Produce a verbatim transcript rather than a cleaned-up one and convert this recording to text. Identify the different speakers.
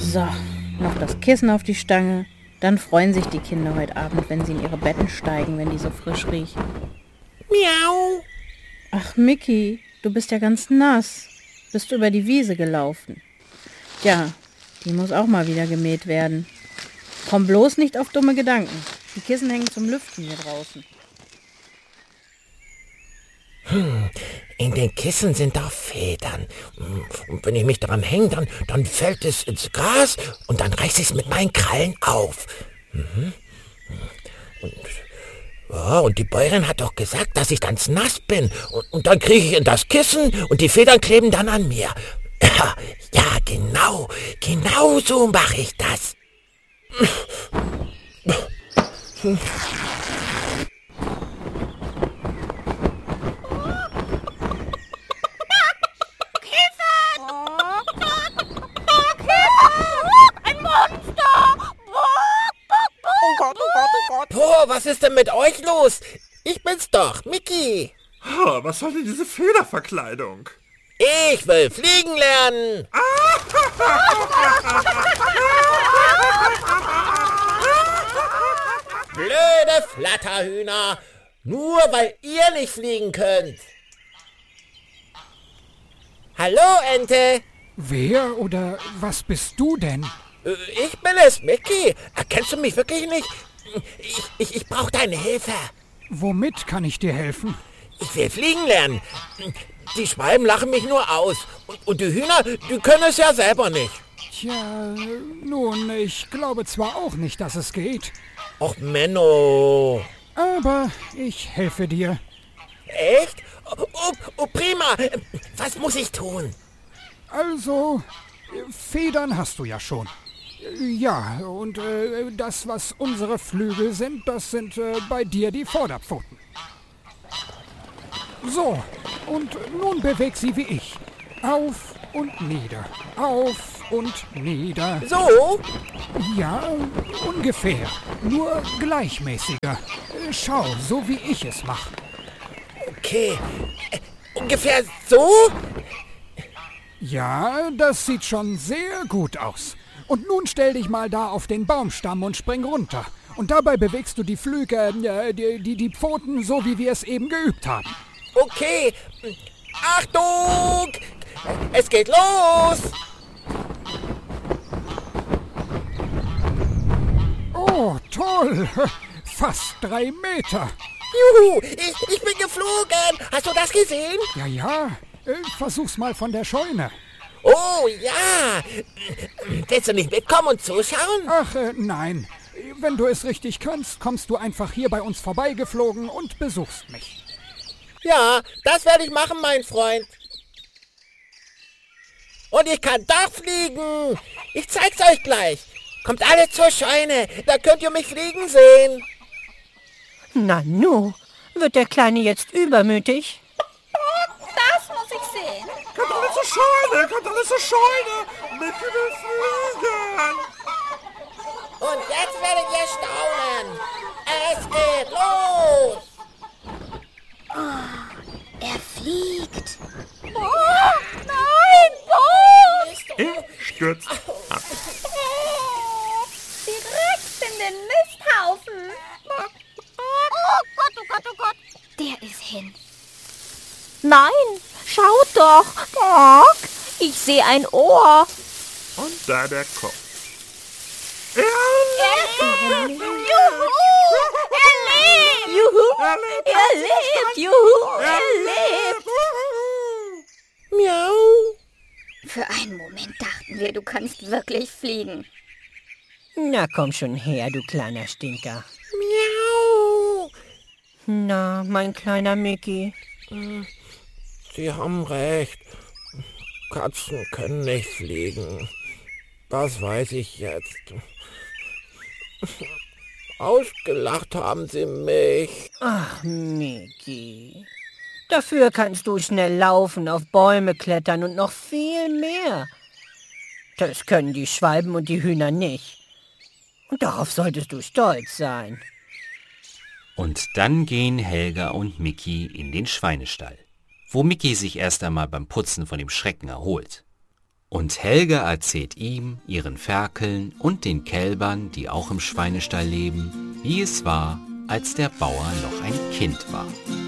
Speaker 1: So, noch das Kissen auf die Stange. Dann freuen sich die Kinder heute Abend, wenn sie in ihre Betten steigen, wenn die so frisch riechen.
Speaker 2: Miau.
Speaker 1: Ach, Micky, du bist ja ganz nass. Bist du über die Wiese gelaufen? Ja, die muss auch mal wieder gemäht werden. Komm bloß nicht auf dumme Gedanken. Die Kissen hängen zum Lüften hier draußen.
Speaker 2: Hm, in den Kissen sind da Federn. Und wenn ich mich daran hänge, dann, dann fällt es ins Gras und dann reiße ich es mit meinen Krallen auf. Mhm. Und, ja, und die Bäuerin hat doch gesagt, dass ich ganz nass bin. Und, und dann kriege ich in das Kissen und die Federn kleben dann an mir. Ja, genau, genau so mache ich das. Oh, was ist denn mit euch los? Ich bin's doch, Micky.
Speaker 3: Oh, was soll denn diese Federverkleidung?
Speaker 2: Ich will fliegen lernen. Blöde Flatterhühner. Nur weil ihr nicht fliegen könnt. Hallo, Ente.
Speaker 4: Wer oder was bist du denn?
Speaker 2: Äh, Ich bin es, Micky. Erkennst du mich wirklich nicht? Ich, ich, ich brauche deine Hilfe.
Speaker 4: Womit kann ich dir helfen?
Speaker 2: Ich will fliegen lernen. Die Schwalben lachen mich nur aus. Und, und die Hühner, die können es ja selber nicht.
Speaker 4: Tja, nun, ich glaube zwar auch nicht, dass es geht.
Speaker 2: Och, Menno.
Speaker 4: Aber ich helfe dir.
Speaker 2: Echt? Oh, oh, oh, prima. Was muss ich tun?
Speaker 4: Also, Federn hast du ja schon. Ja, und äh, das, was unsere Flügel sind, das sind äh, bei dir die Vorderpfoten. So, und nun beweg sie wie ich. Auf und nieder, auf und nieder.
Speaker 2: So?
Speaker 4: Ja, ungefähr. Nur gleichmäßiger. Schau, so wie ich es mache.
Speaker 2: Okay. Äh, ungefähr so?
Speaker 4: Ja, das sieht schon sehr gut aus. Und nun stell dich mal da auf den Baumstamm und spring runter. Und dabei bewegst du die Flügel, äh, die, die, die Pfoten, so wie wir es eben geübt haben.
Speaker 2: Okay. Achtung! Es geht los!
Speaker 4: Oh, toll! Fast drei Meter.
Speaker 2: Juhu, ich, ich bin geflogen. Hast du das gesehen?
Speaker 4: Ja, ja. Äh, versuch's mal von der Scheune.
Speaker 2: Oh, ja. Willst du nicht mitkommen und zuschauen?
Speaker 4: Ach, äh, nein. Wenn du es richtig kannst, kommst du einfach hier bei uns vorbeigeflogen und besuchst mich.
Speaker 2: Ja, das werde ich machen, mein Freund. Und ich kann doch fliegen. Ich zeig's euch gleich. Kommt alle zur Scheune, da könnt ihr mich fliegen sehen.
Speaker 5: Nanu, wird der Kleine jetzt übermütig?
Speaker 6: Das muss ich sehen.
Speaker 3: Kommt alle zur Scheune, kommt alle zur Scheune. Micky will fliegen.
Speaker 2: Und jetzt werdet ihr staunen. Es geht los.
Speaker 6: Er fliegt. Oh, nein, Bo!
Speaker 3: Er stürzt ab.
Speaker 6: Oh, direkt in den Misthaufen. Oh Gott, oh Gott, oh Gott. Der ist hin.
Speaker 5: Nein, schaut doch. Bock, ich sehe ein Ohr.
Speaker 3: Und da der Kopf.
Speaker 6: Er lebt. Juhu, er lebt.
Speaker 5: Juhu,
Speaker 3: Er lebt.
Speaker 5: er lebt. Juhu, er lebt.
Speaker 2: Miau.
Speaker 6: Für einen Moment dachten wir, du kannst wirklich fliegen.
Speaker 5: Na, komm schon her, du kleiner Stinker.
Speaker 2: Miau.
Speaker 5: Na, mein kleiner Micky.
Speaker 2: Sie haben recht. Katzen können nicht fliegen. Das weiß ich jetzt. Ausgelacht haben sie mich.
Speaker 5: Ach, Micky. Dafür kannst du schnell laufen, auf Bäume klettern und noch viel mehr. Das können die Schwalben und die Hühner nicht. Und darauf solltest du stolz sein.
Speaker 7: Und dann gehen Helga und Micky in den Schweinestall, wo Micky sich erst einmal beim Putzen von dem Schrecken erholt. Und Helga erzählt ihm, ihren Ferkeln und den Kälbern, die auch im Schweinestall leben, wie es war, als der Bauer noch ein Kind war.